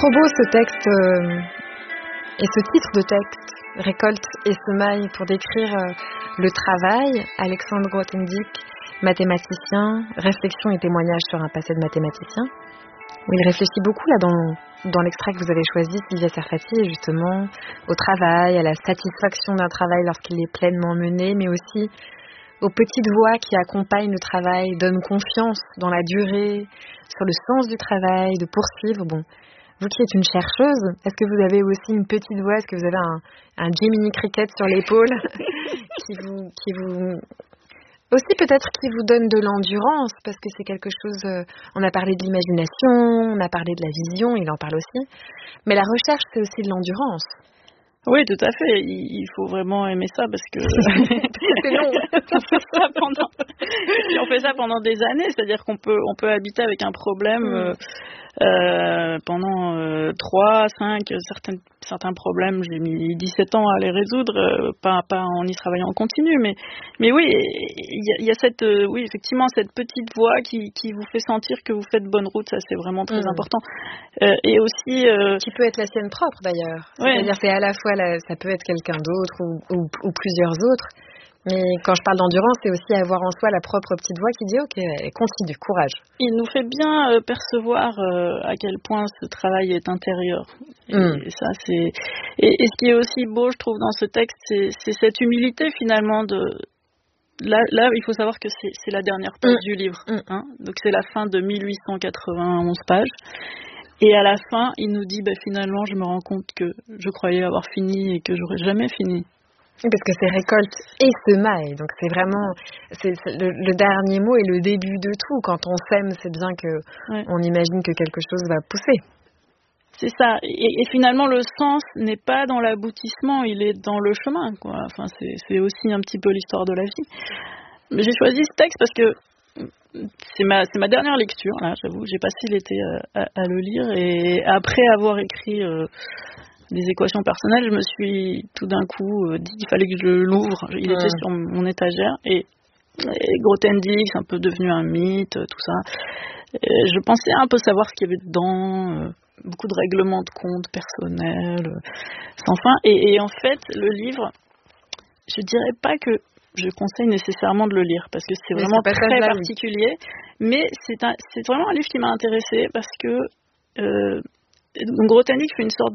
trop beau ce texte et ce titre de texte, Récolte et semaille, pour décrire le travail. Alexandre Grothendieck, mathématicien, réflexion et témoignage sur un passé de mathématicien. Où il réfléchit beaucoup là dans l'extrait que vous avez choisi, Sylvia Sarfati, justement au travail, à la satisfaction d'un travail lorsqu'il est pleinement mené, mais aussi aux petites voix qui accompagnent le travail, donnent confiance dans la durée, sur le sens du travail, de poursuivre. Bon, vous qui êtes une chercheuse, est-ce que vous avez aussi une petite voix, est-ce que vous avez un Jiminy Cricket sur l'épaule qui vous aussi peut-être qui vous donne de l'endurance, parce que c'est quelque chose, on a parlé de l'imagination, on a parlé de la vision, il en parle aussi, mais la recherche c'est aussi de l'endurance. Oui, tout à fait. Il faut vraiment aimer ça parce que c'est long. On fait ça pendant des années, c'est-à-dire qu'on peut habiter avec un problème pendant 3, 5, certains problèmes, j'ai mis 17 ans à les résoudre, pas en y travaillant en continu, mais oui, il y a cette effectivement cette petite voix qui vous fait sentir que vous faites bonne route, ça c'est vraiment très important. Et aussi qui peut être la sienne propre d'ailleurs. C'est-à-dire c'est à la fois ça peut être quelqu'un d'autre ou plusieurs autres. Mais quand je parle d'endurance, c'est aussi avoir en soi la propre petite voix qui dit « Ok, continue, courage ». Il nous fait bien percevoir à quel point ce travail est intérieur. Et ça, et ce qui est aussi beau, je trouve, dans ce texte, c'est cette humilité finalement de... Là, il faut savoir que c'est la dernière page du livre. Hein, donc c'est la fin de 1891 pages. Et à la fin, il nous dit finalement, je me rends compte que je croyais avoir fini et que j'aurais jamais fini. Parce que c'est récolte et semaille, donc c'est vraiment le dernier mot et le début de tout. Quand on sème, c'est bien que on imagine que quelque chose va pousser. C'est ça. Et finalement, le sens n'est pas dans l'aboutissement, il est dans le chemin, quoi. Enfin, c'est aussi un petit peu l'histoire de la vie. Mais j'ai choisi ce texte parce que c'est ma dernière lecture, là, j'avoue. J'ai passé l'été à le lire et après avoir écrit des équations personnelles, je me suis tout d'un coup dit qu'il fallait que je l'ouvre. Il était sur mon étagère et Grothendieck, c'est un peu devenu un mythe, tout ça. Je pensais un peu savoir ce qu'il y avait dedans, beaucoup de règlements de compte personnels, sans fin. Et en fait, le livre, je dirais pas que je conseille nécessairement de le lire parce que c'est vraiment très particulier, mais c'est vraiment un livre qui m'a intéressée parce que donc Grothendieck fait une sorte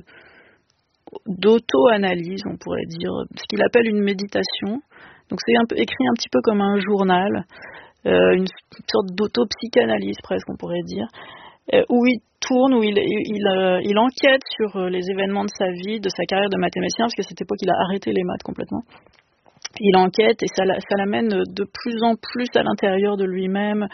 d'auto-analyse, on pourrait dire, ce qu'il appelle une méditation. Donc c'est écrit un petit peu comme un journal, une sorte d'auto-psychanalyse presque, on pourrait dire, où il tourne, où il enquête sur les événements de sa vie, de sa carrière de mathématicien, parce qu'à cette époque il a arrêté les maths complètement. Il enquête et ça l'amène de plus en plus à l'intérieur de lui-même,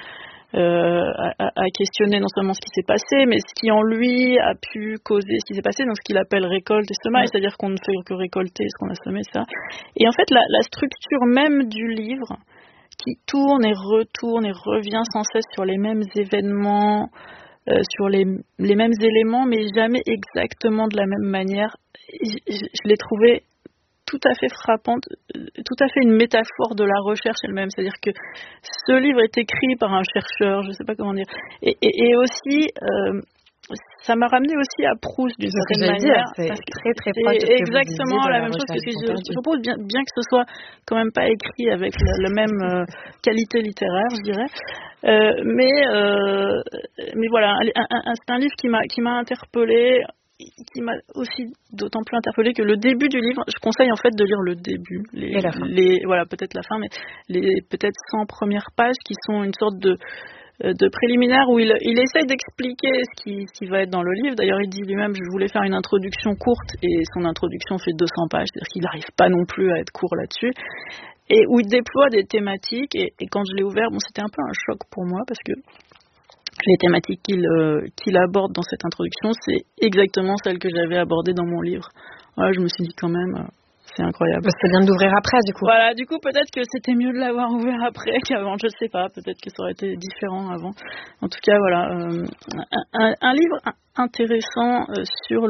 à questionner non seulement ce qui s'est passé, mais ce qui en lui a pu causer ce qui s'est passé, donc ce qu'il appelle récolte et semaille, c'est-à-dire qu'on ne fait que récolter ce qu'on a semé, ça. Et en fait, la structure même du livre, qui tourne et retourne et revient sans cesse sur les mêmes événements, sur les mêmes éléments, mais jamais exactement de la même manière, je l'ai trouvé tout à fait frappante, tout à fait une métaphore de la recherche elle-même. C'est-à-dire que ce livre est écrit par un chercheur, je ne sais pas comment dire, et aussi, ça m'a ramené aussi à Proust d'une certaine manière. C'est très très proche de ce que exactement la même chose que je propose, bien que ce soit quand même pas écrit avec la même qualité littéraire, je dirais. Mais voilà, c'est un livre qui m'a interpellée, qui m'a aussi d'autant plus interpellée que le début du livre, je conseille en fait de lire le début, et la fin. Voilà, peut-être la fin, mais les peut-être 100 premières pages qui sont une sorte de préliminaire où il essaye d'expliquer ce qui va être dans le livre. D'ailleurs, il dit lui-même, je voulais faire une introduction courte et son introduction fait 200 pages, c'est-à-dire qu'il n'arrive pas non plus à être court là-dessus. Et où il déploie des thématiques et quand je l'ai ouvert, c'était un peu un choc pour moi parce que les thématiques qu'il aborde dans cette introduction, c'est exactement celles que j'avais abordées dans mon livre. Voilà, je me suis dit quand même, c'est incroyable. C'est bien d'ouvrir après, du coup. Voilà, du coup, peut-être que c'était mieux de l'avoir ouvert après qu'avant, je sais pas, peut-être que ça aurait été différent avant. En tout cas, voilà, un livre intéressant sur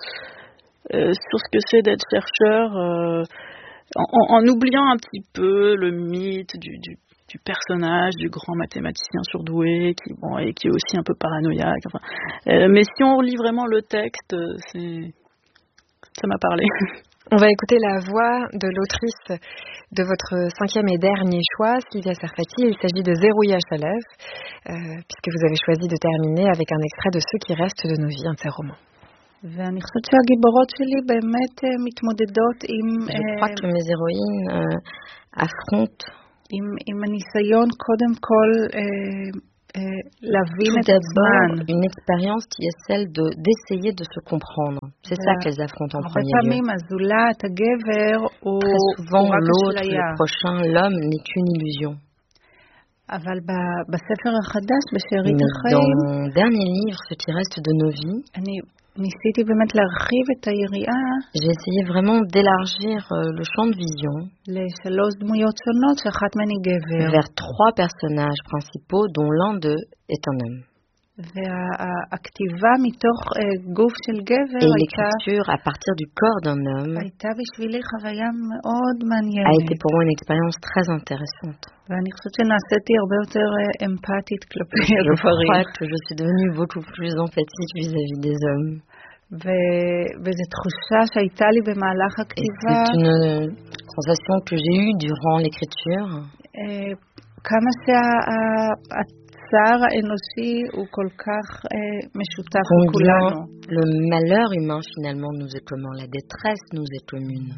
ce que c'est d'être chercheur, en oubliant un petit peu le mythe du du personnage, du grand mathématicien surdoué, et qui est aussi un peu paranoïaque. Enfin, mais si on lit vraiment le texte, ça m'a parlé. On va écouter la voix de l'autrice de votre 5e et dernier choix, Sylvia Sarfati. Il s'agit de Zerouia Shalev, puisque vous avez choisi de terminer avec un extrait de Ceux qui restent de nos vies, un de ses romans. Je crois que mes héroïnes affrontent tout d'abord une expérience qui est celle d'essayer de se comprendre. C'est ça qu'elles affrontent en premier lieu. Très souvent, l'autre, le prochain, l'homme n'est qu'une illusion. Mais dans mon dernier livre, Ce qui reste de nos vies, j'ai essayé vraiment d'élargir le champ de vision vers 3 personnages principaux dont l'un d'eux est un homme. Et l'écriture à partir du corps d'un homme a été pour moi une expérience très intéressante. Je crois que je suis devenue beaucoup plus empathique vis-à-vis des hommes. Et c'est une sensation que j'ai eue durant l'écriture. Combien le malheur humain finalement nous est commun, la détresse nous est commune.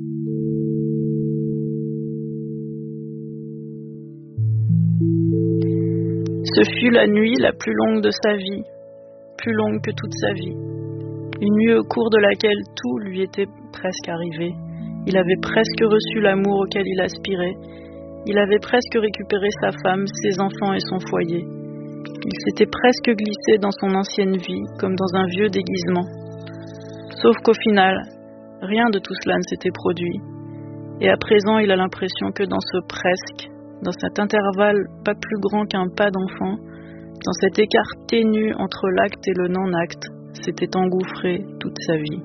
Ce fut la nuit la plus longue de sa vie, plus longue que toute sa vie. Une nuit au cours de laquelle tout lui était presque arrivé. Il avait presque reçu l'amour auquel il aspirait. Il avait presque récupéré sa femme, ses enfants et son foyer. Il s'était presque glissé dans son ancienne vie, comme dans un vieux déguisement. Sauf qu'au final, rien de tout cela ne s'était produit. Et à présent, il a l'impression que dans ce presque, dans cet intervalle pas plus grand qu'un pas d'enfant, dans cet écart ténu entre l'acte et le non-acte, s'était engouffré toute sa vie.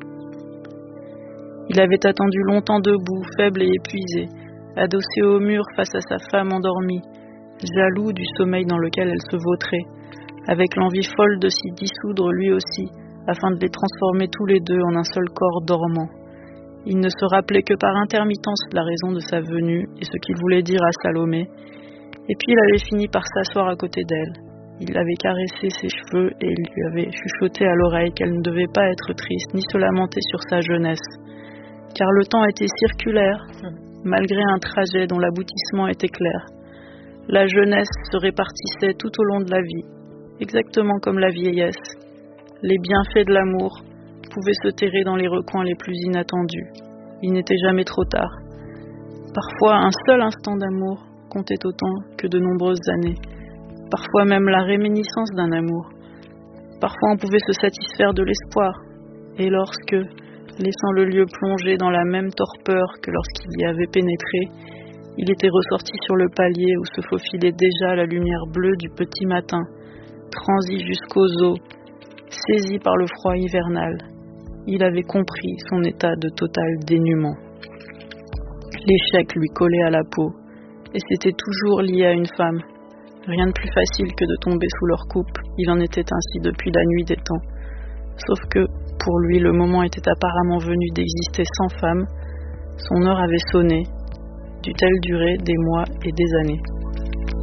Il avait attendu longtemps debout, faible et épuisé, adossé au mur face à sa femme endormie, jaloux du sommeil dans lequel elle se vautrait, avec l'envie folle de s'y dissoudre lui aussi, afin de les transformer tous les deux en un seul corps dormant. Il ne se rappelait que par intermittence la raison de sa venue et ce qu'il voulait dire à Salomé, et puis il avait fini par s'asseoir à côté d'elle. Il avait caressé ses cheveux et il lui avait chuchoté à l'oreille qu'elle ne devait pas être triste ni se lamenter sur sa jeunesse, car le temps était circulaire, malgré un trajet dont l'aboutissement était clair. La jeunesse se répartissait tout au long de la vie, exactement comme la vieillesse. Les bienfaits de l'amour pouvaient se terrer dans les recoins les plus inattendus. Il n'était jamais trop tard. Parfois, un seul instant d'amour comptait autant que de nombreuses années. Parfois même la réminiscence d'un amour. Parfois on pouvait se satisfaire de l'espoir. Et lorsque, laissant le lieu plongé dans la même torpeur que lorsqu'il y avait pénétré, il était ressorti sur le palier où se faufilait déjà la lumière bleue du petit matin, transi jusqu'aux eaux, saisi par le froid hivernal. Il avait compris son état de total dénuement. L'échec lui collait à la peau, et c'était toujours lié à une femme. Rien de plus facile que de tomber sous leur coupe, il en était ainsi depuis la nuit des temps. Sauf que, pour lui, le moment était apparemment venu d'exister sans femme, son heure avait sonné, dut-elle durer des mois et des années.